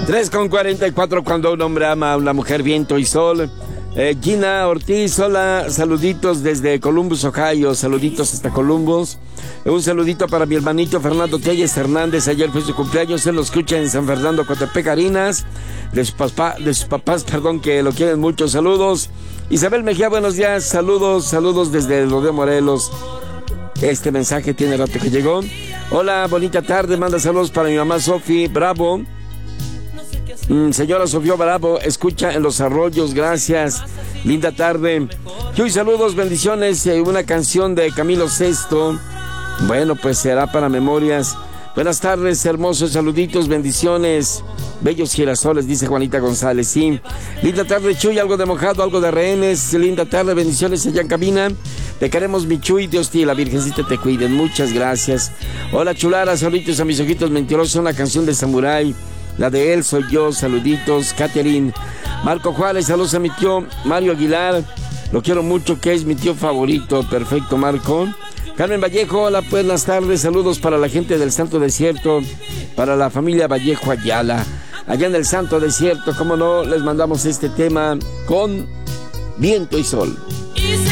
3:44 cuando un hombre ama a una mujer, viento y sol. Gina Ortiz, hola, saluditos desde Columbus, Ohio, saluditos hasta Columbus. Un saludito para mi hermanito Fernando Telles Hernández, ayer fue su cumpleaños, él lo escucha en San Fernando, Coatepec, Arinas, de sus papás, que lo quieren mucho, saludos. Isabel Mejía, buenos días, saludos desde el Rodeo Morelos. Este mensaje tiene rato que llegó. Hola, bonita tarde, manda saludos para mi mamá Sofi Bravo. Señora Sofía Bravo, escucha en Los Arroyos, gracias, linda tarde. Y hoy saludos, bendiciones, una canción de Camilo Sesto. Bueno, pues será para memorias. Buenas tardes, hermosos saluditos, bendiciones. Bellos girasoles, dice Juanita González, sí. Linda tarde, Chuy, algo de mojado, algo de rehenes. Linda tarde, bendiciones allá en cabina. Te queremos, mi Chuy, Dios y la Virgencita te cuiden, muchas gracias. Hola, chulara, saluditos a mis ojitos mentirosos, una canción de Samurai. La de él soy yo, saluditos, Catherine. Marco Juárez, saludos a mi tío Mario Aguilar, lo quiero mucho, que es mi tío favorito, perfecto, Marco. Carmen Vallejo, hola, buenas tardes, saludos para la gente del Santo Desierto, para la familia Vallejo Ayala, allá en el Santo Desierto, cómo no, les mandamos este tema con viento y sol.